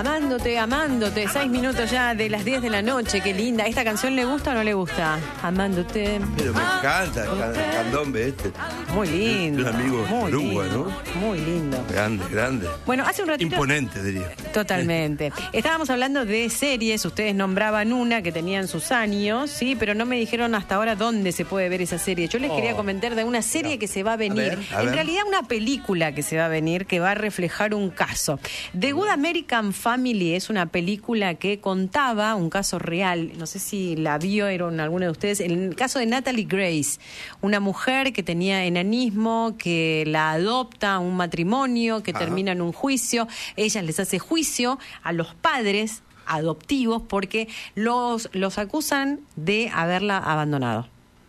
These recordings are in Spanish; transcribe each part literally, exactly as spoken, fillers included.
Amándote, amándote, seis minutos ya de las diez de la noche, qué linda. ¿Esta canción le gusta o no le gusta? Amándote. Pero me encanta el candombe este. Muy lindo. Un amigo muy Uruguay, lindo, ¿no? Muy lindo. Grande, grande. Bueno, hace un ratito... Imponente, diría. Totalmente. Estábamos hablando de series, ustedes nombraban una que tenían sus años, sí, pero no me dijeron hasta ahora dónde se puede ver esa serie. Yo les Oh. quería comentar de una serie No. que se va a venir. A ver, a en ver. realidad una película que se va a venir que va a reflejar un caso. The Good American Family es una película que contaba un caso real. No sé si la vieron alguno de ustedes. El caso de Natalie Grace, una mujer que tenía enanismo, que la adopta un matrimonio, que Ajá. termina en un juicio. Ella les hace juicio a los padres adoptivos porque los, los acusan de haberla abandonado.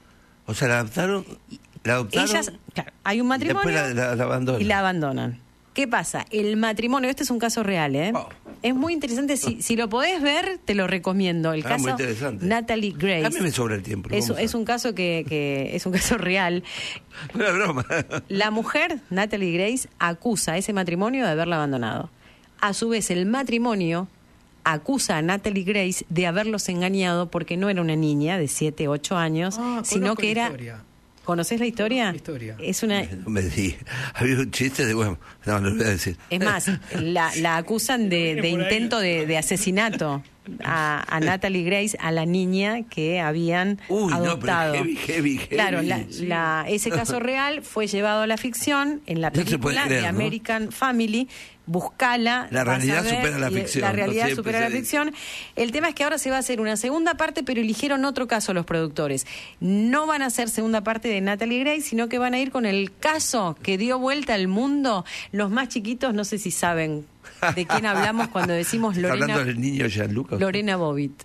O sea, la adoptaron. La adoptaron. Ellas, claro, hay un y matrimonio después la, la, la abandonan. y la abandonan. ¿Qué pasa? El matrimonio, este es un caso real, ¿eh? Oh. Es muy interesante. Si, si lo podés ver, te lo recomiendo. El Ah, caso muy interesante. Natalie Grace. A mí me sobra el tiempo. lo Es, vamos a es ver. un caso que, que es un caso real. Una broma. La mujer, Natalie Grace, acusa a ese matrimonio de haberla abandonado. A su vez, el matrimonio acusa a Natalie Grace de haberlos engañado porque no era una niña de siete, ocho años, Ah, sino conozco que la era... historia. ¿Conoces la historia? Conozco la historia. Es una... No me digas. Había un chiste de, bueno, no, no lo voy a decir. Es más, la, la acusan de, de intento de, de asesinato a, a Natalie Grace, a la niña que habían Uy, adoptado. no, pero heavy, heavy, heavy. Claro, la, Sí. la- ese caso real fue llevado a la ficción en la No se película puede creer, de ¿no? American Family. Buscala. La vas a realidad ver, supera la y ficción, La ¿no? realidad Siempre supera se la dice. ficción. El tema es que ahora se va a hacer una segunda parte, pero eligieron otro caso los productores. No van a hacer segunda parte de Natalie Grace, sino que van a ir con el caso que dio vuelta al mundo. Los más chiquitos no sé si saben de quién hablamos cuando decimos ¿Está Lorena, hablando del niño Gianluca? Lorena Bobbitt.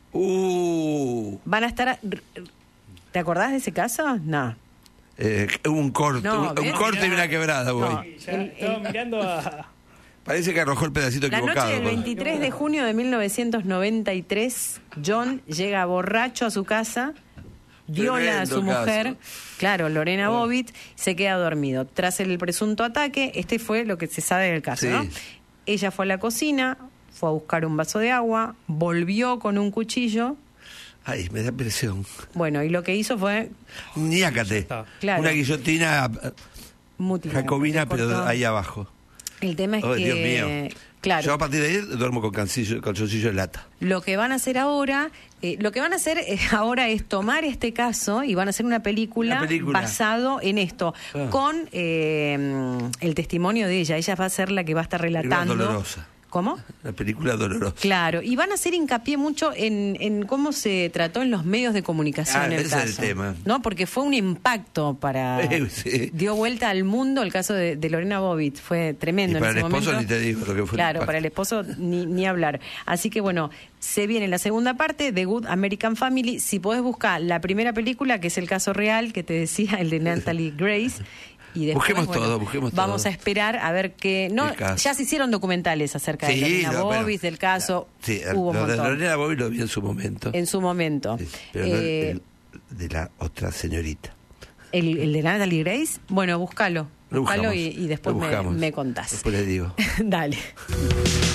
Uh, Van a estar... ¿Te acordás de ese caso? No. eh, un corte, No, un, un ¿ves? corte y una quebrada, güey. No. Ya El- estaba el- mirando a... Parece que arrojó el pedacito La equivocado. noche del güey. veintitrés de junio de mil novecientos noventa y tres, John llega borracho a su casa, viola a su Tremendo mujer, caso. claro, Lorena Oh. Bobbitt, se queda dormido. Tras el presunto ataque, este fue lo que se sabe del caso, Sí. ¿no? Ella fue a la cocina, fue a buscar un vaso de agua, volvió con un cuchillo, Ay, me da presión. bueno, y lo que hizo fue Niácate. está. Claro. Una guillotina eh, mutilar. jacobina, Le cortó. pero ahí abajo. El tema es Oh, que, Dios mío. claro, Yo a partir de ahí duermo con calzoncillo, calzoncillo de lata. lo que van a hacer ahora, eh, lo que van a hacer eh, ahora es tomar este caso y van a hacer una película, Una película. basado en esto, Ah. con eh, el testimonio de ella. Ella va a ser la que va a estar relatando. dolorosa. ¿Cómo? La película dolorosa. Claro, y van a hacer hincapié mucho en, en cómo se trató en los medios de comunicación Ah, el ese caso. es el tema. ¿No? Porque fue un impacto para... Sí. Dio vuelta al mundo el caso de, de Lorena Bobbitt. Fue tremendo Y para en ese el esposo momento. ni te digo lo que fue el Claro, impacto. para el esposo ni, ni hablar. Así que bueno, se viene la segunda parte de Good American Family. Si podés buscar la primera película, que es el caso real, que te decía, el de Natalie Grace. Y después, Busquemos bueno, todo, busquemos vamos todo. a esperar a ver qué... No, El caso. ya se hicieron documentales acerca de Sí, Lorena no, bueno, Bobbitt, del caso. Sí, Hubo un lo de montón. Lorena Bobbitt lo vi en su momento. En su momento. Sí, pero no Eh, el- de la otra señorita. el, el de Natalie Grace, bueno, búscalo. Lo Búscalo buscamos, y, y después lo me, buscamos. me contás. Después le digo. Dale.